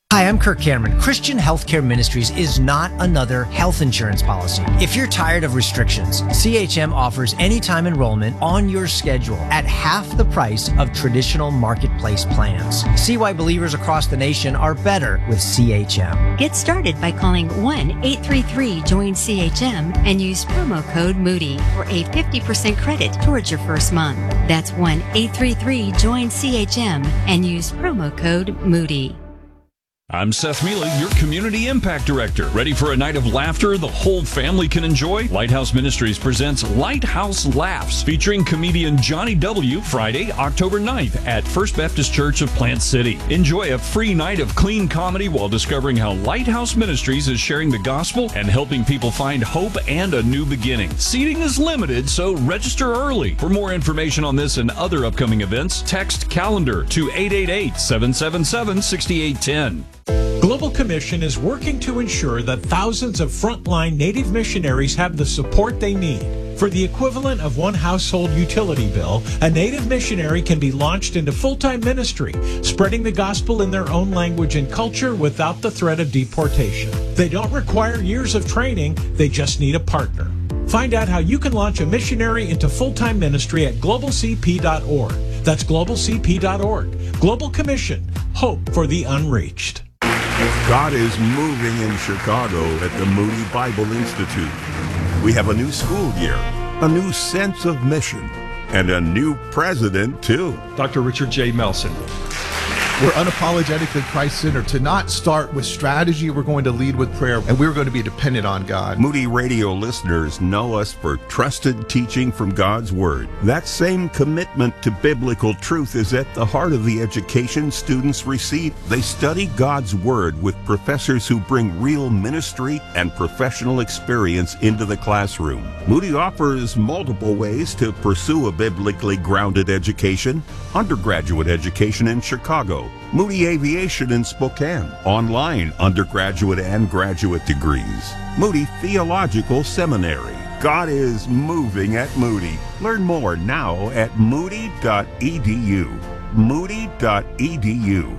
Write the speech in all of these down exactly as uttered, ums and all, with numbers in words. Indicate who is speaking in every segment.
Speaker 1: Hi, I'm Kirk Cameron. Christian Healthcare Ministries is not another health insurance policy. If you're tired of restrictions, C H M offers anytime enrollment on your schedule at half the price of traditional marketplace plans. See why believers across the nation are better with C H M.
Speaker 2: Get started by calling one eight three three join C H M and use promo code Moody for a fifty percent credit towards your first month. That's one eight three three join C H M and use promo code Moody.
Speaker 3: I'm Seth Mealy, your Community Impact Director. Ready for a night of laughter the whole family can enjoy? Lighthouse Ministries presents Lighthouse Laughs, featuring comedian Johnny W. Friday, October ninth at First Baptist Church of Plant City. Enjoy a free night of clean comedy while discovering how Lighthouse Ministries is sharing the gospel and helping people find hope and a new beginning. Seating is limited, so register early. For more information on this and other upcoming events, text CALENDAR to eight eight eight, seven seven seven, six eight one zero.
Speaker 4: Global Commission is working to ensure that thousands of frontline Native missionaries have the support they need. For the equivalent of one household utility bill, a Native missionary can be launched into full-time ministry, spreading the gospel in their own language and culture without the threat of deportation. They don't require years of training, they just need a partner. Find out how you can launch a missionary into full-time ministry at global c p dot org. That's global c p dot org. Global Commission, hope for the unreached.
Speaker 5: God is moving in Chicago at the Moody Bible Institute. We have a new school year, a new sense of mission, and a new president, too.
Speaker 6: Doctor Richard J. Melson.
Speaker 7: We're unapologetically Christ-centered. To not start with strategy, we're going to lead with prayer, and we're going to be dependent on God.
Speaker 5: Moody Radio listeners know us for trusted teaching from God's Word. That same commitment to biblical truth is at the heart of the education students receive. They study God's Word with professors who bring real ministry and professional experience into the classroom. Moody offers multiple ways to pursue a biblically grounded education: undergraduate education in Chicago, Moody Aviation in Spokane, online undergraduate and graduate degrees, Moody Theological Seminary. God is moving at Moody. Learn more now at moody dot e d u. moody dot e d u.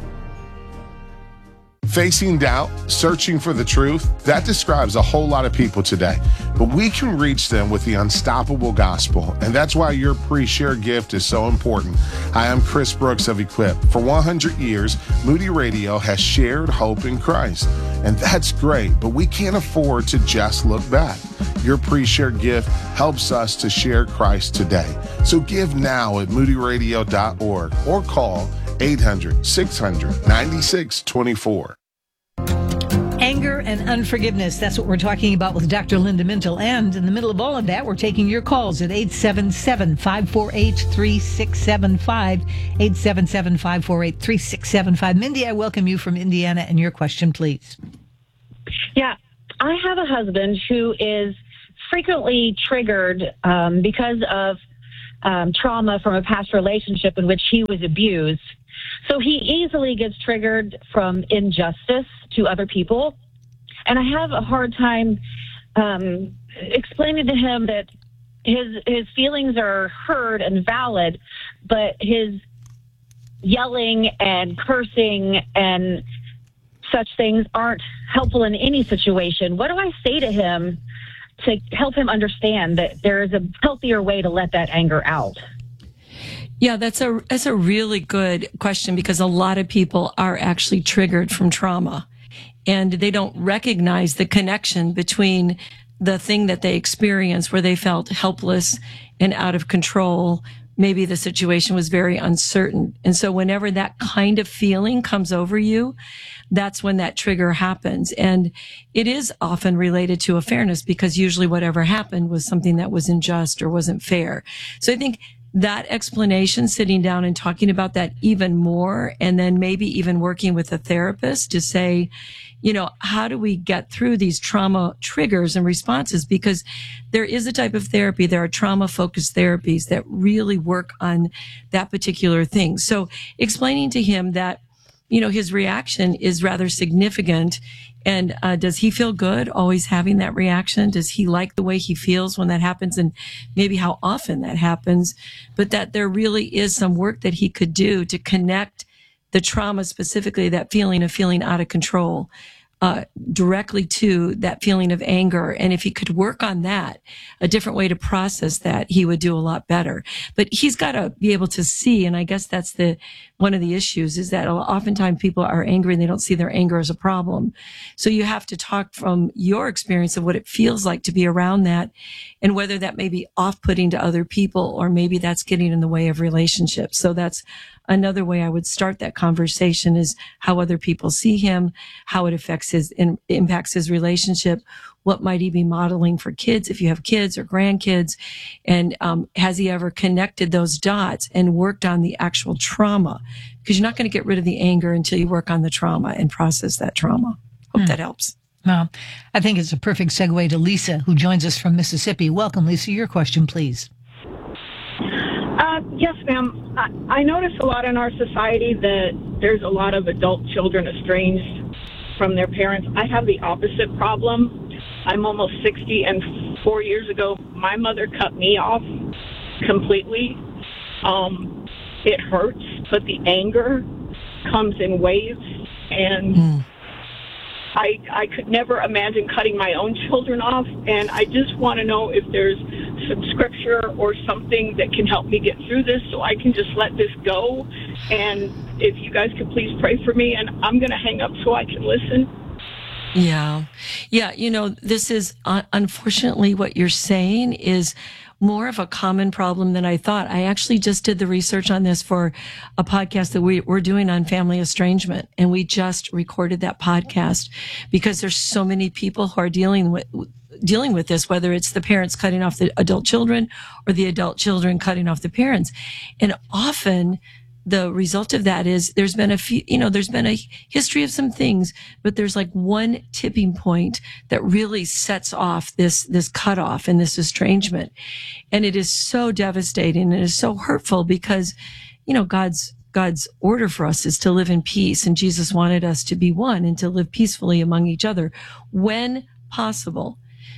Speaker 8: Facing doubt, searching for the truth, that describes a whole lot of people today. But we can reach them with the unstoppable gospel, and that's why your pre-share gift is so important. Hi, I'm Chris Brooks of Equip. For one hundred years, Moody Radio has shared hope in Christ, and that's great, but we can't afford to just look back. Your pre-share gift helps us to share Christ today. So give now at moody radio dot org or call eight hundred, six hundred, ninety-six twenty-four.
Speaker 9: Anger and unforgiveness. That's what we're talking about with Doctor Linda Mintle. And in the middle of all of that, we're taking your calls at eight seven seven, five four eight, three six seven five, eight seven seven, five four eight, three six seven five. Mindy, I welcome you from Indiana, and your question, please.
Speaker 10: Yeah, I have a husband who is frequently triggered um, because of um, trauma from a past relationship in which he was abused. So he easily gets triggered from injustice to other people. And I have a hard time um, explaining to him that his his feelings are heard and valid, but his yelling and cursing and such things aren't helpful in any situation. What do I say to him to help him understand that there is a healthier way to let that anger out?
Speaker 11: Yeah, that's a that's a really good question, because a lot of people are actually triggered from trauma, and they don't recognize the connection between the thing that they experienced where they felt helpless and out of control. Maybe the situation was very uncertain. And so whenever that kind of feeling comes over you, that's when that trigger happens. And it is often related to a fairness, because usually whatever happened was something that was unjust or wasn't fair. So I think that explanation, sitting down and talking about that even more, and then maybe even working with a therapist to say, you know, how do we get through these trauma triggers and responses? Because there is a type of therapy, there are trauma-focused therapies that really work on that particular thing. So explaining to him that, you know, his reaction is rather significant. And uh, does he feel good always having that reaction? Does he like the way he feels when that happens, and maybe how often that happens? But that there really is some work that he could do to connect the trauma, specifically that feeling of feeling out of control, uh, directly to that feeling of anger. And if he could work on that, a different way to process that, he would do a lot better. But he's got to be able to see, and I guess that's the one of the issues, is that oftentimes people are angry and they don't see their anger as a problem. So you have to talk from your experience of what it feels like to be around that, and whether that may be off-putting to other people, or maybe that's getting in the way of relationships. So that's another way I would start that conversation, is how other people see him, how it affects his, in, impacts his relationship. What might he be modeling for kids, if you have kids or grandkids? And um, has he ever connected those dots and worked on the actual trauma? Because you're not going to get rid of the anger until you work on the trauma and process that trauma. Hope hmm. that helps.
Speaker 9: Well, I think it's a perfect segue to Lisa, who joins us from Mississippi. Welcome, Lisa. Your question, please.
Speaker 6: Uh, yes, ma'am. I, I notice a lot in our society that there's a lot of adult children estranged from their parents. I have the opposite problem. I'm almost sixty, and four years ago, my mother cut me off completely. Um, it hurts, but the anger comes in waves, and mm. I, I could never imagine cutting my own children off, and I just want to know if there's some scripture or something that can help me get through this so I can just let this go. And if you guys could please pray for me, and I'm going to hang up so I can listen.
Speaker 11: Yeah. Yeah. You know, this is, uh, unfortunately, what you're saying is more of a common problem than I thought. I actually just did the research on this for a podcast that we, we're doing on family estrangement. And we just recorded that podcast because there's so many people who are dealing with, dealing with this, whether it's the parents cutting off the adult children or the adult children cutting off the parents. And often the result of that is there's been a few, you know, there's been a history of some things, but there's like one tipping point that really sets off this, this cutoff and this estrangement. And it is so devastating and it is so hurtful because, you know, God's, God's order for us is to live in peace. And Jesus wanted us to be one and to live peacefully among each other when possible.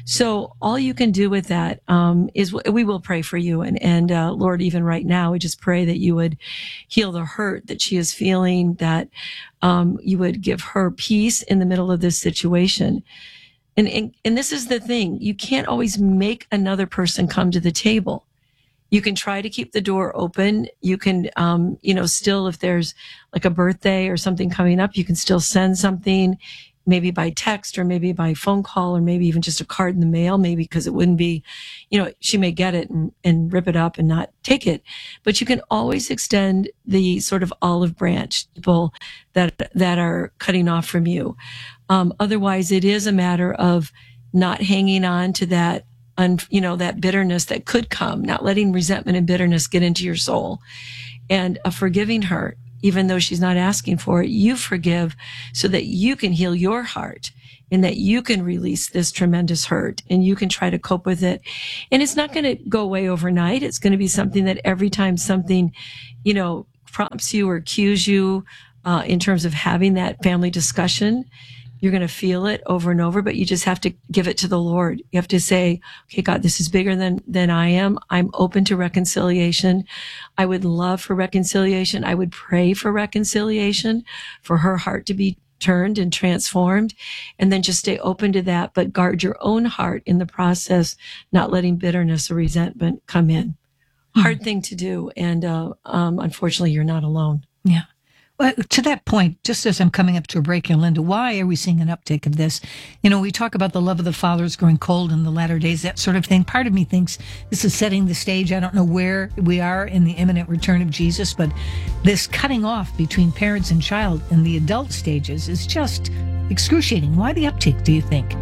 Speaker 11: So all you can do with that, um, is we will pray for you. And, and, uh, Lord, even right now, we just pray that you would heal the hurt that she is feeling, that, um, you would give her peace in the middle of this situation. And, and, and this is the thing. You can't always make another person come to the table. You can try to keep the door open. You can, um, you know, still, if there's like a birthday or something coming up, you can still send something, maybe by text or maybe by phone call or maybe even just a card in the mail, maybe because it wouldn't be, you know, she may get it and, and rip it up and not take it. But you can always extend the sort of olive branch to people that, that are cutting off from you. Um, otherwise it is a matter of not hanging on to that, un, you know, that bitterness that could come, not letting resentment and bitterness get into your soul, and uh, forgiving her. Even though she's not asking for it, you forgive so that you can heal your heart and that you can release this tremendous hurt and you can try to cope with it. And it's not going to go away overnight. It's going to be something that every time something, you know, prompts you or cues you, uh, in terms of having that family discussion, you're going to feel it over and over, but you just have to give it to the Lord. You have to say, okay, God, this is bigger than, than I am. I'm open to reconciliation. I would love for reconciliation. I would pray for reconciliation, for her heart to be turned and transformed, and then just stay open to that, but guard your own heart in the process, not letting bitterness or resentment come in. Mm-hmm. Hard thing to do. And, uh, um, unfortunately, you're not alone.
Speaker 9: Yeah. Well, to that point, just as I'm coming up to a break here, Linda, why are we seeing an uptick of this? You know, we talk about the love of the fathers growing cold in the latter days, that sort of thing. Part of me thinks this is setting the stage. I don't know where we are in the imminent return of Jesus, but this cutting off between parents and child in the adult stages is just excruciating. Why the uptick, do you think?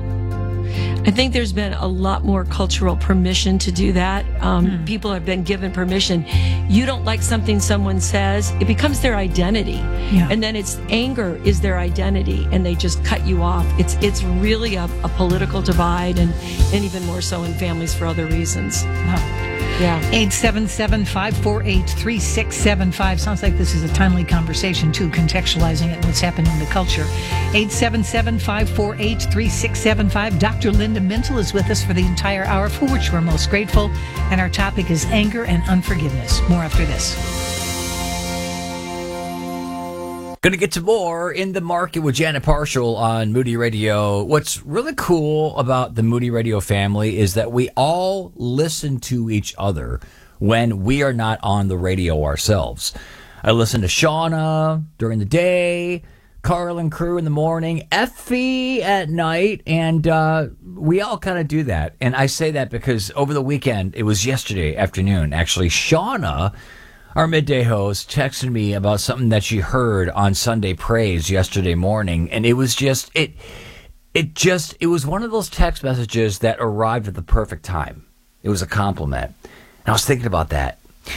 Speaker 11: I think there's been a lot more cultural permission to do that. Um, mm. People have been given permission. You don't like something someone says, it becomes their identity. Yeah. And then it's anger is their identity, and they just cut you off. It's it's really a, a political divide, and, and even more so in families for other reasons.
Speaker 9: Wow.
Speaker 11: Yeah.
Speaker 9: eight seven seven, five four eight, three six seven five. Sounds like this is a timely conversation, too, contextualizing it and what's happening in the culture. eight seven seven, five four eight, three six seven five. Doctor Linda Mintle is with us for the entire hour, for which we're most grateful. And our topic is anger and unforgiveness. More after this.
Speaker 12: Going to get to more In the Market with Janet Parshall on Moody Radio. What's really cool about the Moody Radio family is that we all listen to each other when we are not on the radio ourselves. I listen to Shauna during the day, Carl and crew in the morning, Effie at night, and uh, we all kind of do that. And I say that because over the weekend, it was yesterday afternoon, actually, Shauna, our midday host, texted me about something that she heard on Sunday Praise yesterday morning, and it was just, it, it just, it was one of those text messages that arrived at the perfect time. It was a compliment. And I was thinking about that.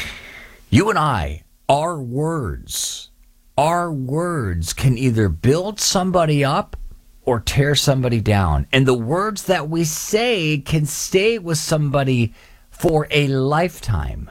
Speaker 12: You and I, our words, our words can either build somebody up or tear somebody down. And the words that we say can stay with somebody for a lifetime.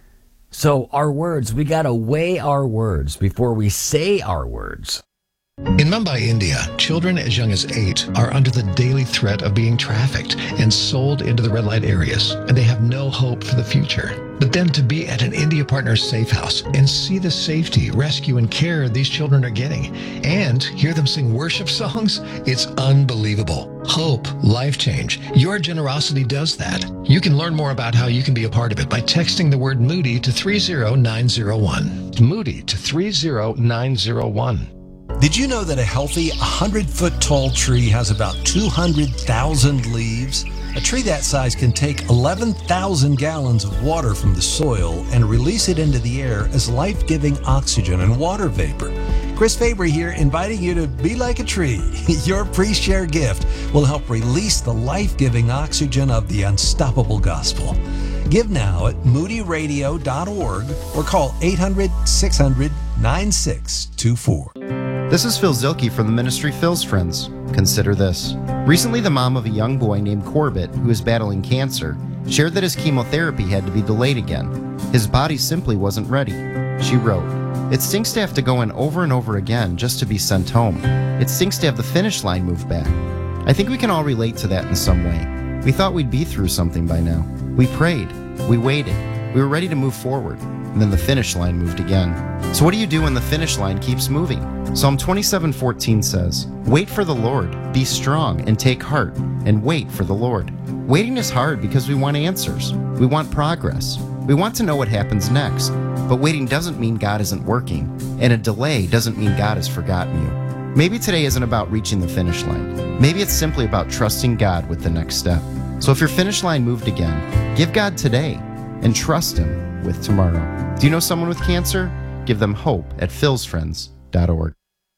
Speaker 12: So our words, we got to weigh our words before we say our words.
Speaker 13: In Mumbai, India, children as young as eight are under the daily threat of being trafficked and sold into the red light areas, and they have no hope for the future. But then to be at an India Partners safe house and see the safety, rescue, and care these children are getting, and hear them sing worship songs, it's unbelievable. Hope, life change. Your generosity does that. You can learn more about how you can be a part of it by texting the word Moody to three zero nine zero one. Moody to three zero nine zero one.
Speaker 14: Did you know that a healthy one hundred foot tall tree has about two hundred thousand leaves? A tree that size can take eleven thousand gallons of water from the soil and release it into the air as life-giving oxygen and water vapor. Chris Faber here, inviting you to be like a tree. Your pre-share gift will help release the life-giving oxygen of the unstoppable gospel. Give now at moody radio dot org or call eight hundred, six hundred, nine six two four.
Speaker 15: This is Phil Zilke from the ministry Phil's Friends. Consider this. Recently, the mom of a young boy named Corbett, who is battling cancer, shared that his chemotherapy had to be delayed again. His body simply wasn't ready. She wrote, "It stinks to have to go in over and over again just to be sent home. It stinks to have the finish line moved back." I think we can all relate to that in some way. We thought we'd be through something by now. We prayed. We waited. We were ready to move forward. And then the finish line moved again. So what do you do when the finish line keeps moving? Psalm twenty-seven fourteen says, "Wait for the Lord, be strong and take heart, and wait for the Lord." Waiting is hard because we want answers. We want progress. We want to know what happens next. But waiting doesn't mean God isn't working, and a delay doesn't mean God has forgotten you. Maybe today isn't about reaching the finish line. Maybe it's simply about trusting God with the next step. So if your finish line moved again, give God today and trust Him with tomorrow. Do you know someone with cancer? Give them hope at phils friends dot org.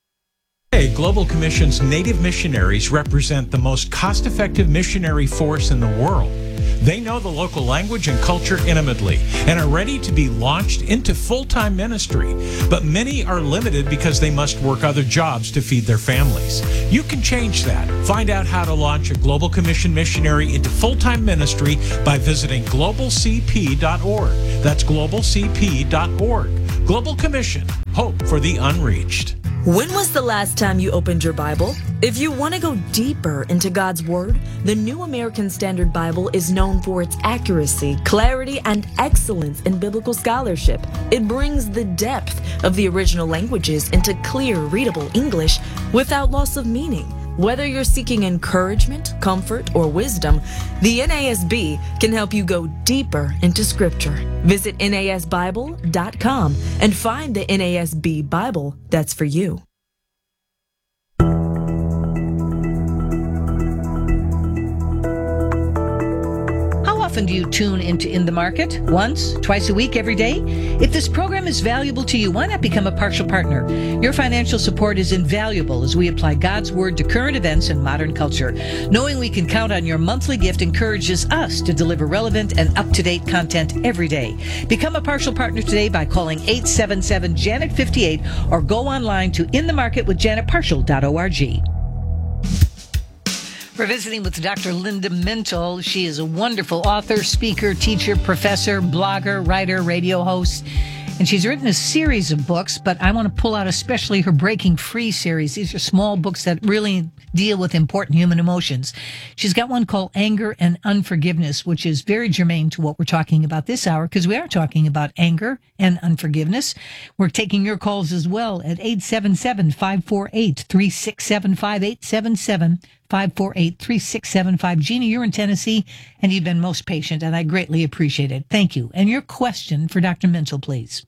Speaker 4: Today, Global Commission's Native missionaries represent the most cost-effective missionary force in the world. They know the local language and culture intimately and are ready to be launched into full-time ministry. But many are limited because they must work other jobs to feed their families. You can change that. Find out how to launch a Global Commission missionary into full-time ministry by visiting global c p dot org. That's global c p dot org. Global Commission, hope for the unreached.
Speaker 16: When was the last time you opened your Bible? If you want to go deeper into God's Word, the New American Standard Bible is known for its accuracy, clarity, and excellence in biblical scholarship. It brings the depth of the original languages into clear, readable English without loss of meaning. Whether you're seeking encouragement, comfort, or wisdom, the N A S B can help you go deeper into Scripture. Visit N A S Bible dot com and find the N A S B Bible that's for you.
Speaker 9: How often do you tune into In the Market? Once, twice a week, every day? If this program is valuable to you, why not become a partial partner? Your financial support is invaluable as we apply God's Word to current events and modern culture. Knowing we can count on your monthly gift encourages us to deliver relevant and up-to-date content every day. Become a partial partner today by calling eight seven seven, Janet fifty-eight or go online to in the market with janet partial dot org. We're visiting with Doctor Linda Mintle. She is a wonderful author, speaker, teacher, professor, blogger, writer, radio host. And she's written a series of books, but I want to pull out especially her Breaking Free series. These are small books that really deal with important human emotions. She's got one called Anger and Unforgiveness, which is very germane to what we're talking about this hour, because we are talking about anger and unforgiveness. We're taking your calls as well at eight seven seven, five four eight, three six seven five, eight seven seven, five four eight, three six seven five. Jeannie, you're in Tennessee, and you've been most patient, and I greatly appreciate it. Thank you. And your question for Doctor Mental, please.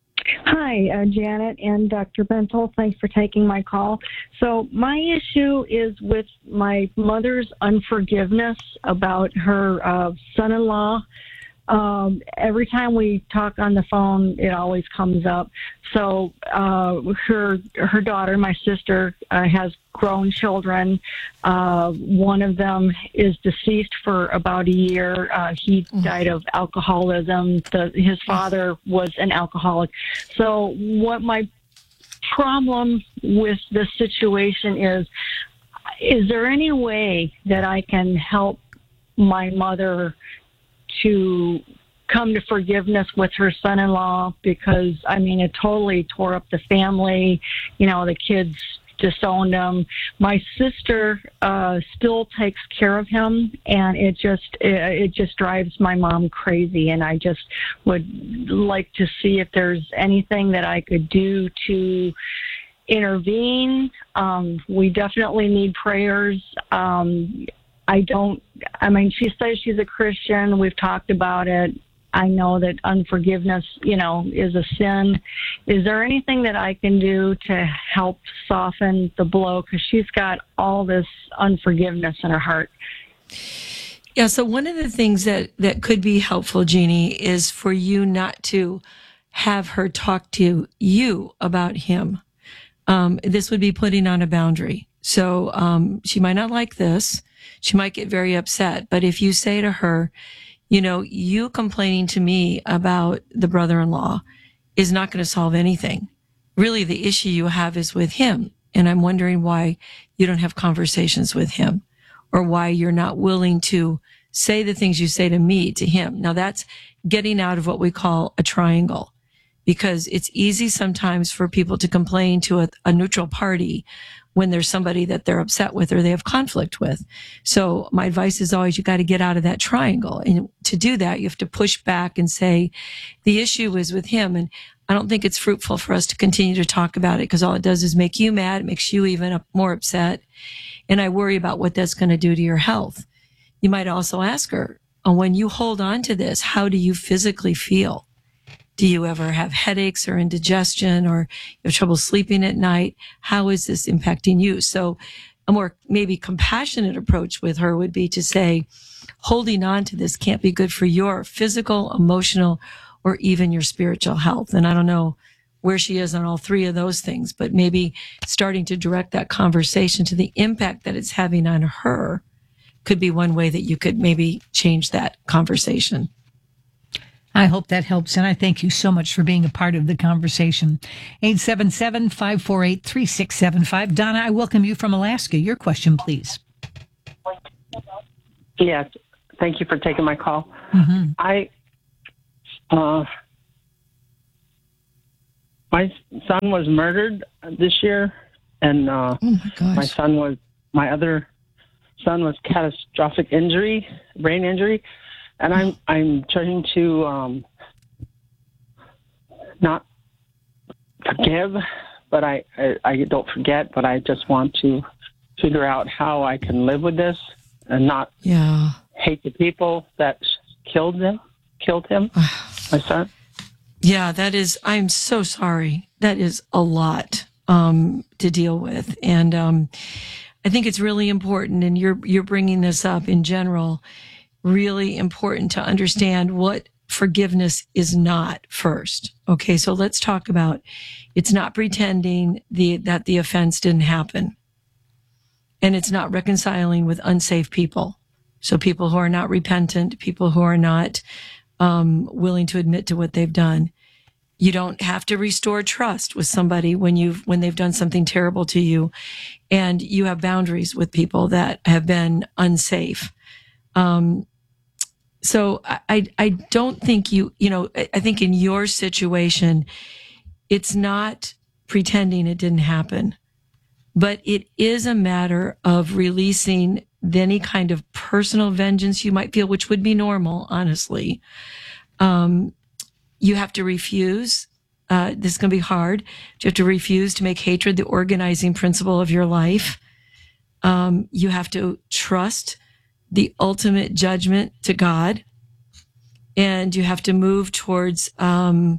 Speaker 17: Hi, uh, Janet and Doctor Bentel. Thanks for taking my call. So my issue is with my mother's unforgiveness about her uh, son-in-law. Um, every time we talk on the phone, it always comes up. So uh, her her daughter, my sister, uh, has grown children. Uh, one of them is deceased for about a year. Uh, he died of alcoholism. The, his father was an alcoholic. So what my problem with this situation is, is there any way that I can help my mother to come to forgiveness with her son-in-law? Because, I mean, it totally tore up the family. You know, the kids disowned him. My sister uh, still takes care of him, and it just it, it just drives my mom crazy. And I just would like to see if there's anything that I could do to intervene. Um, we definitely need prayers. Um, I don't, I mean, she says she's a Christian. We've talked about it. I know that unforgiveness, you know, is a sin. Is there anything that I can do to help soften the blow? Because she's got all this unforgiveness in her heart.
Speaker 11: Yeah, so one of the things that, that could be helpful, Jeannie, is for you not to have her talk to you about him. Um, this would be putting on a boundary. So um, she might not like this. She might get very upset. But if you say to her, you know, you complaining to me about the brother-in-law is not going to solve anything. Really, the issue you have is with him. And I'm wondering why you don't have conversations with him, or why you're not willing to say the things you say to me to him. Now, that's getting out of what we call a triangle, because it's easy sometimes for people to complain to a, a neutral party when there's somebody that they're upset with or they have conflict with. So my advice is always, you got to get out of that triangle. And to do that, you have to push back and say, the issue is with him. And I don't think it's fruitful for us to continue to talk about it, because all it does is make you mad. It makes you even more upset. And I worry about what that's going to do to your health. You might also ask her, when you hold on to this, how do you physically feel? Do you ever have headaches or indigestion, or you have trouble sleeping at night? How is this impacting you? So a more maybe compassionate approach with her would be to say, holding on to this can't be good for your physical, emotional, or even your spiritual health. And I don't know where she is on all three of those things, but maybe starting to direct that conversation to the impact that it's having on her could be one way that you could maybe change that conversation.
Speaker 9: I hope that helps, and I thank you so much for being a part of the conversation. eight seven seven, five four eight, three six seven five. Donna, I welcome you from Alaska. Your question, please.
Speaker 18: Yes, thank you for taking my call.
Speaker 9: Mm-hmm.
Speaker 18: I, uh, my son was murdered this year, and uh,
Speaker 11: oh my gosh.
Speaker 18: my son was, my other son was catastrophic injury, brain injury. And I'm I'm trying to um, not forgive, but I, I, I don't forget, but I just want to figure out how I can live with this and not
Speaker 11: yeah.
Speaker 18: hate the people that killed them, killed him, my son.
Speaker 11: Yeah, that is, I'm so sorry. That is a lot um, to deal with. And um, I think it's really important, and you're you're bringing this up in general, really important to understand what forgiveness is not first. Okay, so let's talk about, it's not pretending the that the offense didn't happen. And it's not reconciling with unsafe people. So people who are not repentant, people who are not um, willing to admit to what they've done. You don't have to restore trust with somebody when you've when they've done something terrible to you, and you have boundaries with people that have been unsafe. Um, so I, I don't think you, you know, I think in your situation, it's not pretending it didn't happen, but it is a matter of releasing any kind of personal vengeance you might feel, which would be normal, honestly. Um, you have to refuse. Uh, this is going to be hard. You have to refuse to make hatred the organizing principle of your life. Um, you have to trust the ultimate judgment to God, and you have to move towards um,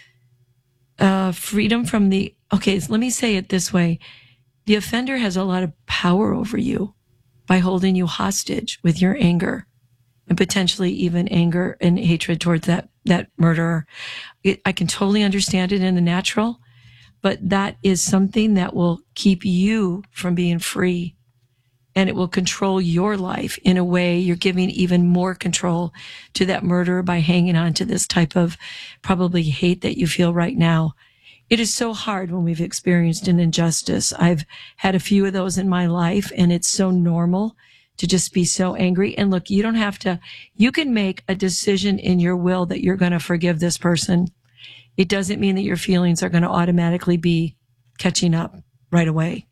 Speaker 11: uh, freedom from the. Okay, let me say it this way: the offender has a lot of power over you by holding you hostage with your anger, and potentially even anger and hatred towards that that murderer. It, I can totally understand it in the natural, but that is something that will keep you from being free, and it will control your life in a way. You're giving even more control to that murderer by hanging on to this type of probably hate that you feel right now. It is so hard when we've experienced an injustice. I've had a few of those in my life, and it's so normal to just be so angry. And look, you don't have to, you can make a decision in your will that you're going to forgive this person. It doesn't mean that your feelings are going to automatically be catching up right away.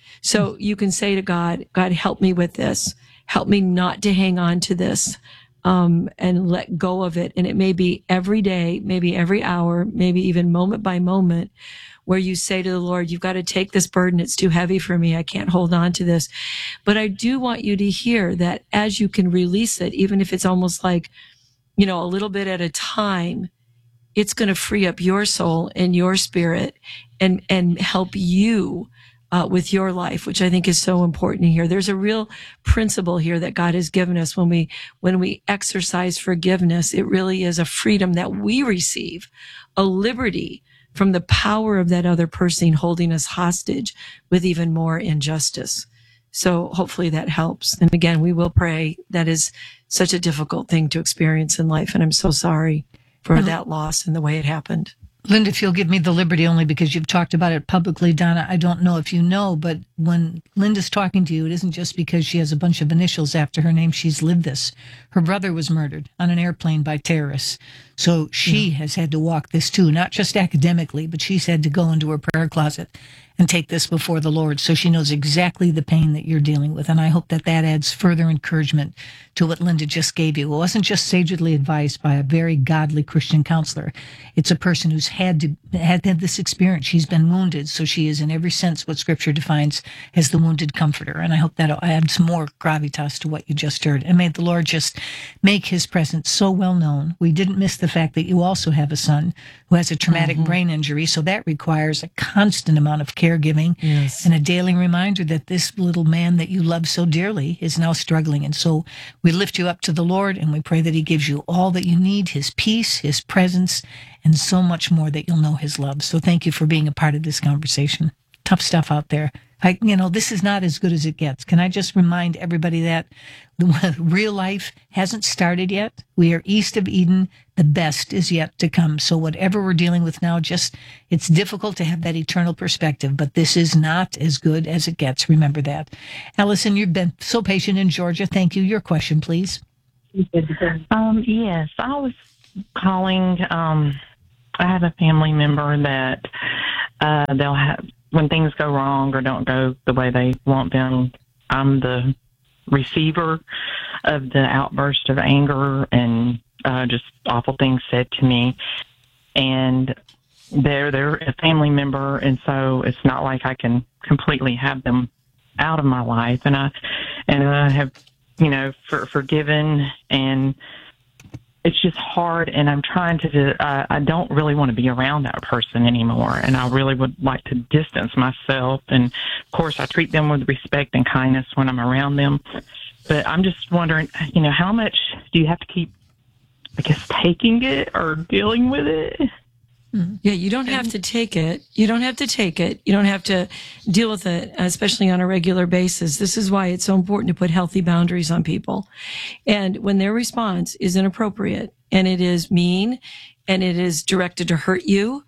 Speaker 11: So you can say to God, God, help me with this. Help me not to hang on to this, um, and let go of it. And it may be every day, maybe every hour, maybe even moment by moment, where you say to the Lord, you've got to take this burden. It's too heavy for me. I can't hold on to this. But I do want you to hear that as you can release it, even if it's almost like, you know, a little bit at a time, it's going to free up your soul and your spirit and, and help you uh, with your life, which I think is so important here. There's a real principle here that God has given us when we, when we exercise forgiveness. It really is a freedom that we receive, a liberty from the power of that other person holding us hostage with even more injustice. So hopefully that helps. And again, we will pray. That is such a difficult thing to experience in life. And I'm so sorry for mm-hmm. that loss and the way it happened.
Speaker 9: Linda, if you'll give me the liberty only because you've talked about it publicly, Donna, I don't know if you know, but when Linda's talking to you, it isn't just because she has a bunch of initials after her name. She's lived this. Her brother was murdered on an airplane by terrorists. So she yeah. has had to walk this too, not just academically, but she's had to go into her prayer closet and take this before the Lord. So she knows exactly the pain that you're dealing with. And I hope that that adds further encouragement to what Linda just gave you. It wasn't just sagely advised by a very godly Christian counselor. It's a person who's had to had, had this experience. She's been wounded. So she is in every sense what Scripture defines as the wounded comforter. And I hope that'll add some more gravitas to what you just heard. And may the Lord just make his presence so well known. We didn't miss the fact that you also have a son who has a traumatic mm-hmm. brain injury. So that requires a constant amount of caregiving yes. and a daily reminder that this little man that you love so dearly is now struggling. And so we lift you up to the Lord, and we pray that he gives you all that you need, his peace, his presence, and so much more that you'll know his love. So thank you for being a part of this conversation. Tough stuff out there. I, you know, this is not as good as it gets. Can I just remind everybody that the real life hasn't started yet? We are east of Eden. The best is yet to come. So whatever we're dealing with now, just, it's difficult to have that eternal perspective, but this is not as good as it gets. Remember that. Allison, you've been so patient in Georgia. Thank you. Your question, please.
Speaker 19: Um, yes, I was calling. Um, I have a family member that uh, they'll have, when things go wrong or don't go the way they want them, I'm the receiver of the outburst of anger and uh, just awful things said to me. And they're they're a family member, and so it's not like I can completely have them out of my life. And I and I have, you know, for, forgiven, and it's just hard, and I'm trying to, uh, I don't really want to be around that person anymore, and I really would like to distance myself. And, of course, I treat them with respect and kindness when I'm around them. But I'm just wondering, you know, how much do you have to keep, I guess, taking it or dealing with it?
Speaker 11: Yeah, you don't have to take it. You don't have to take it. You don't have to deal with it, especially on a regular basis. This is why it's so important to put healthy boundaries on people. And when their response is inappropriate and it is mean and it is directed to hurt you,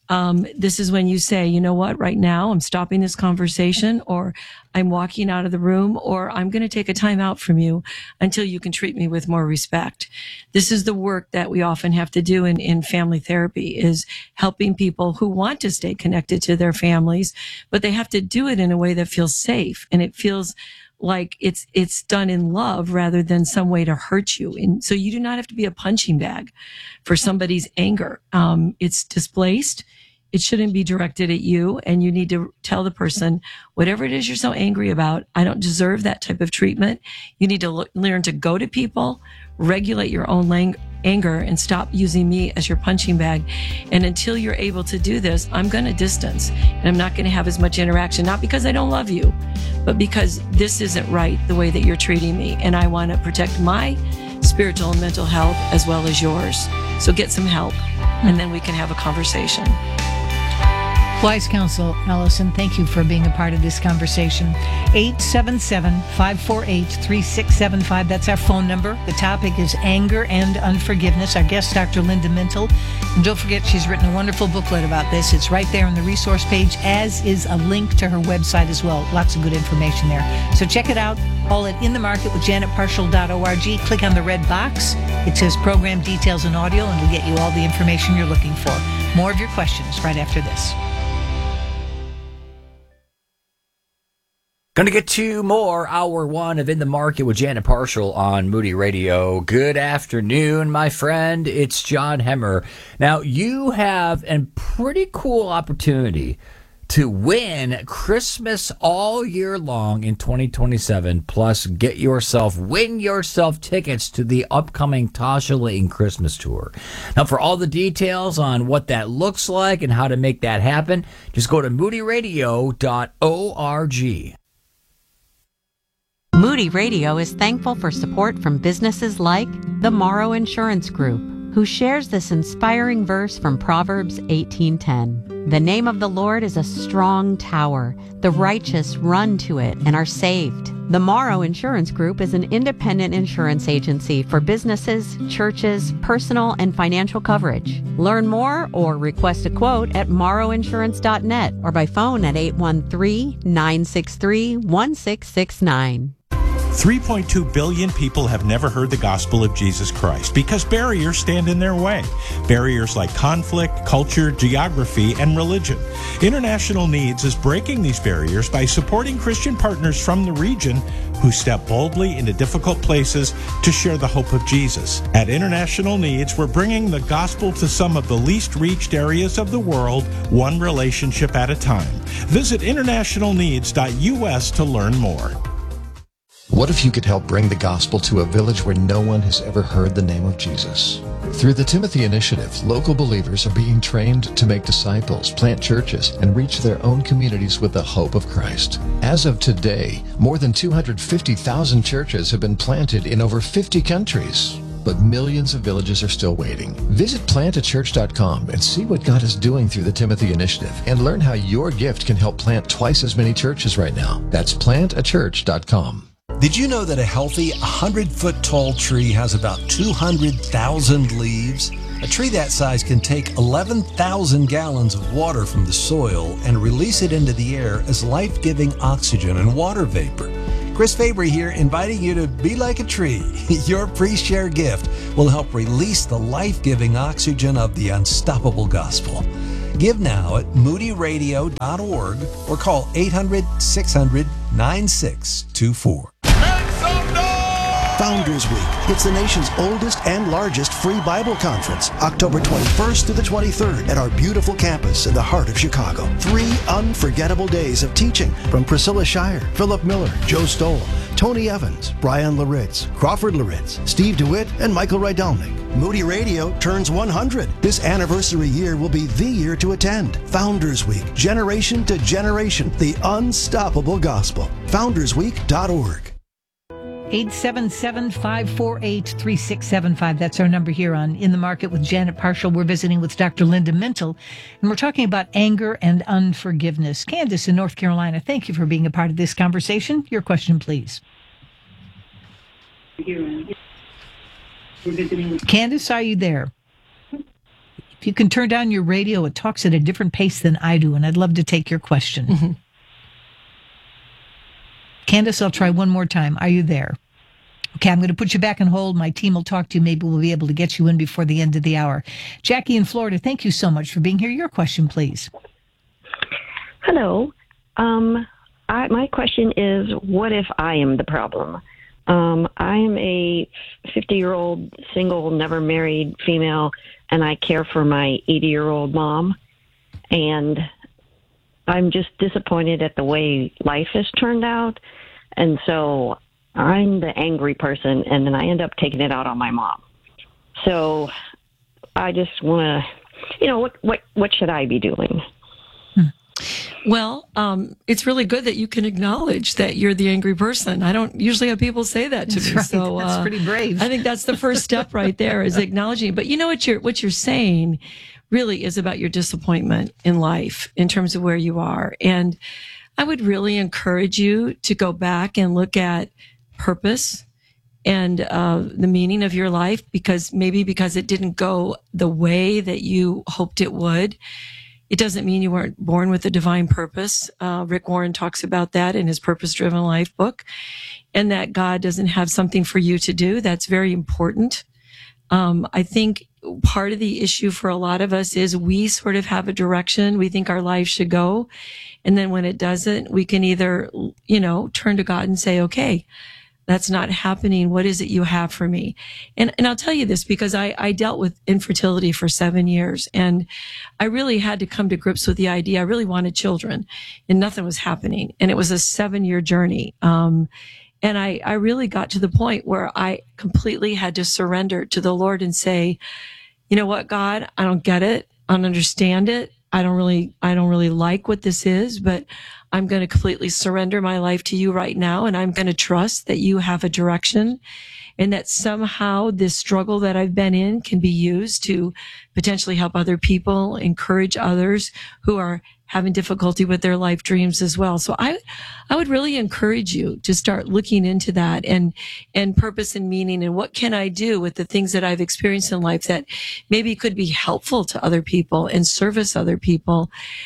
Speaker 11: Um, this is when you say, you know what, right now I'm stopping this conversation, or I'm walking out of the room, or I'm going to take a time out from you until you can treat me with more respect. This is the work that we often have to do in, in family therapy, is helping people who want to stay connected to their families, but they have to do it in a way that feels safe, and it feels like it's it's done in love rather than some way to hurt you. And so you do not have to be a punching bag for somebody's anger. Um, it's displaced. It shouldn't be directed at you. And you need to tell the person, whatever it is you're so angry about, I don't deserve that type of treatment. You need to lo- learn to go to people, regulate your own lang- anger, and stop using me as your punching bag. And until you're able to do this, I'm going to distance, and I'm not going to have as much interaction, not because I don't love you, but because this isn't right the way that you're treating me. And I want to protect my spiritual and mental health as well as yours. So get some help, and then we can have a conversation.
Speaker 9: Wise counsel, Allison. Thank you for being a part of this conversation. eight seven seven, five four eight, three six seven five. That's our phone number. The topic is anger and unforgiveness. Our guest, Doctor Linda Mintle. And don't forget, she's written a wonderful booklet about this. It's right there on the resource page, as is a link to her website as well. Lots of good information there. So check it out. All at in the market with janet parshall dot org. Click on the red box. It says program details and audio, and it'll get you all the information you're looking for. More of your questions right after this.
Speaker 12: Going to get to more hour one of In the Market with Janet Parshall on Moody Radio. Good afternoon, my friend. It's John Hemmer. Now, you have a pretty cool opportunity to win Christmas all year long in twenty twenty-seven, plus get yourself, win yourself tickets to the upcoming Tasha Layton Christmas Tour. Now, for all the details on what that looks like and how to make that happen, just go to moody radio dot org.
Speaker 20: Moody Radio is thankful for support from businesses like the Morrow Insurance Group, who shares this inspiring verse from Proverbs eighteen ten. The name of the Lord is a strong tower. The righteous run to it and are saved. The Morrow Insurance Group is an independent insurance agency for businesses, churches, personal and financial coverage. Learn more or request a quote at morrow insurance dot net or by phone at eight one three, nine six three, one six six nine.
Speaker 4: three point two billion people have never heard the gospel of Jesus Christ because barriers stand in their way. Barriers like conflict, culture, geography, and religion. International Needs is breaking these barriers by supporting Christian partners from the region who step boldly into difficult places to share the hope of Jesus. At International Needs, we're bringing the gospel to some of the least reached areas of the world, one relationship at a time. Visit international needs dot U S to learn more.
Speaker 13: What if you could help bring the gospel to a village where no one has ever heard the name of Jesus? Through the Timothy Initiative, local believers are being trained to make disciples, plant churches, and reach their own communities with the hope of Christ. As of today, more than two hundred fifty thousand churches have been planted in over fifty countries. But millions of villages are still waiting. Visit plant a church dot com and see what God is doing through the Timothy Initiative and learn how your gift can help plant twice as many churches right now. That's plant a church dot com.
Speaker 14: Did you know that a healthy one hundred foot tall tree has about two hundred thousand leaves? A tree that size can take eleven thousand gallons of water from the soil and release it into the air as life-giving oxygen and water vapor. Chris Fabry here, inviting you to be like a tree. Your pre-share gift will help release the life-giving oxygen of the unstoppable gospel. Give now at moody radio dot org or call eight hundred, six hundred, nine six two four.
Speaker 21: Founders Week. It's the nation's oldest and largest free Bible conference, October twenty-first to the twenty-third at our beautiful campus in the heart of Chicago. Three unforgettable days of teaching from Priscilla Shire, Philip Miller, Joe Stoll, Tony Evans, Brian Laritz, Crawford Laritz, Steve DeWitt, and Michael Rydelnik. Moody Radio turns one hundred. This anniversary year will be the year to attend. Founders Week, generation to generation, the unstoppable gospel. founders week dot org.
Speaker 9: eight seven seven, five four eight, three six seven five. That's our number here on In the Market with Janet Parshall. We're visiting with Doctor Linda Mintle, and we're talking about anger and unforgiveness. Candace in North Carolina, thank you for being a part of this conversation. Your question, please. Candace, are you there? If you can turn down your radio, it talks at a different pace than I do, and I'd love to take your question. Mm-hmm. Candace, I'll try one more time. Are you there? Okay, I'm going to put you back on hold. My team will talk to you. Maybe we'll be able to get you in before the end of the hour. Jackie in Florida, thank you so much for being here. Your question, please.
Speaker 1: Hello. Um, I, my question is, what if I am the problem? Um, I am a fifty-year-old single, never married female, and I care for my eighty-year-old mom. And I'm just disappointed at the way life has turned out. And so I'm the angry person, and then I end up taking it out on my mom. So I just want to, you know, what, what, what should I be doing?
Speaker 11: Well, um, it's really good that you can acknowledge that you're the angry person. I don't usually have people say that to
Speaker 9: that's
Speaker 11: me.
Speaker 9: Right.
Speaker 11: So
Speaker 9: that's
Speaker 11: uh,
Speaker 9: pretty brave.
Speaker 11: I think that's the first step right there is acknowledging. But you know what you're what you're saying really is about your disappointment in life in terms of where you are. And I would really encourage you to go back and look at purpose and uh, the meaning of your life, because maybe because it didn't go the way that you hoped it would. It doesn't mean you weren't born with a divine purpose. Uh, Rick Warren talks about that in his Purpose Driven Life book, and that God doesn't have something for you to do. That's very important. Um, I think part of the issue for a lot of us is we sort of have a direction we think our life should go. And then when it doesn't, we can either, you know, turn to God and say, okay, that's not happening. What is it you have for me? And and I'll tell you this because I, I dealt with infertility for seven years and I really had to come to grips with the idea. I really wanted children and nothing was happening. And it was a seven year journey. Um, and I, I really got to the point where I completely had to surrender to the Lord and say, you know what, God, I don't get it. I don't understand it. I don't really, I don't really like what this is, but I'm going to completely surrender my life to you right now. And I'm going to trust that you have a direction and that somehow this struggle that I've been in can be used to potentially help other people, encourage others who are having difficulty with their life dreams as well. So I, I would really encourage you to start looking into that and, and purpose and meaning and what can I do with the things that I've experienced in life that maybe could be helpful to other people and service other people.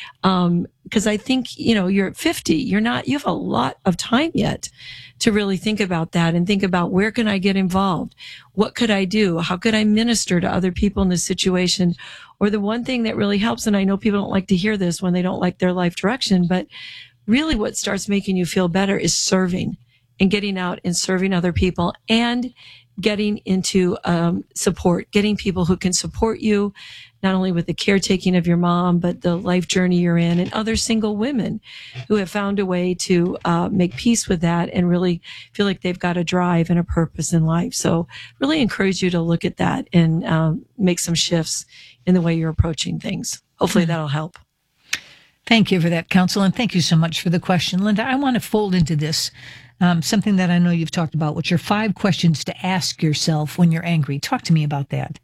Speaker 11: Um, cause I think, you know, you're at fifty, you're not, you have a lot of time yet to really think about that and think about where can I get involved? What could I do? How could I minister to other people in this situation? Or the one thing that really helps, and I know people don't like to hear this when they don't like their life direction, but really what starts making you feel better is serving and getting out and serving other people and getting into um, support, getting people who can support you, not only with the caretaking of your mom, but the life journey you're in, and other single women who have found a way to uh, make peace with that and really feel like they've got a drive and a purpose in life. So really encourage you to look at that and um, make some shifts in the way you're approaching things. Hopefully mm-hmm. that'll help.
Speaker 9: Thank you for that, counsel, and thank you so much for the question. Linda, I want to fold into this um, something that I know you've talked about, which are five questions to ask yourself when you're angry. Talk to me about that.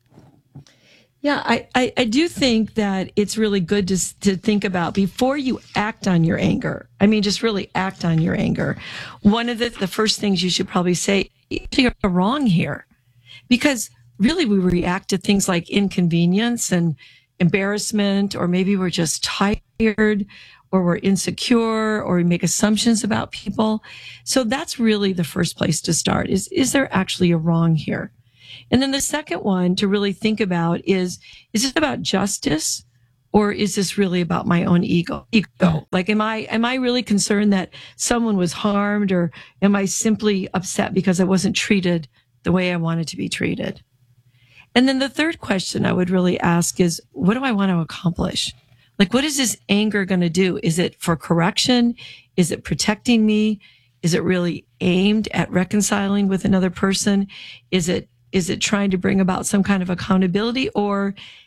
Speaker 11: Yeah, I, I, I do think that it's really good to to think about before you act on your anger. I mean, just really act on your anger. One of the, the first things you should probably say, you're wrong here. Because really we react to things like inconvenience and embarrassment, or maybe we're just tired, or we're insecure, or we make assumptions about people. So that's really the first place to start is, is there actually a wrong here? And then the second one to really think about is, is this about justice or is this really about my own ego? Ego. Like, am I, am I really concerned that someone was harmed, or am I simply upset because I wasn't treated the way I wanted to be treated? And then the third question I would really ask is, what do I want to accomplish? Like, what is this anger going to do? Is it for correction? Is it protecting me? Is it really aimed at reconciling with another person? Is it Is it trying to bring about some kind of accountability, or